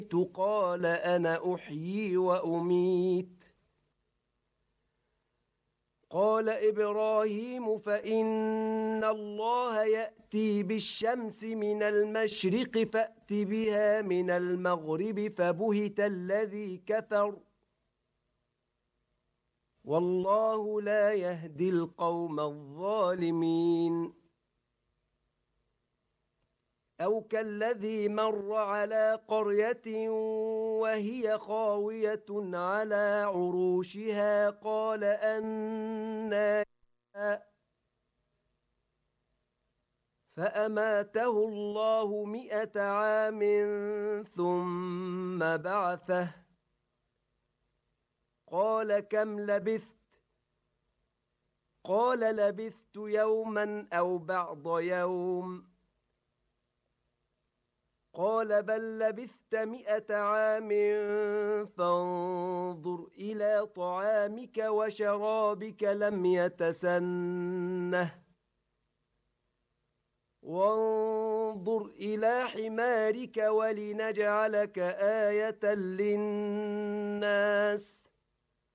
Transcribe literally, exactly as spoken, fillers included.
قال أنا أحيي وأميت. قال إبراهيم فإن الله يأتي بالشمس من المشرق فأت بها من المغرب فبهت الذي كفر والله لا يهدي القوم الظالمين. أو كالذي مر على قرية وهي خاوية على عروشها قال أنى فأماته الله مئة عام ثم بعثه قال كم لبثت قال لبثت يوما أو بعض يوم قال بل لبثت مئة عام فانظر إلى طعامك وشرابك لم يتسنه وانظر إلى حمارك ولنجعلك آية للناس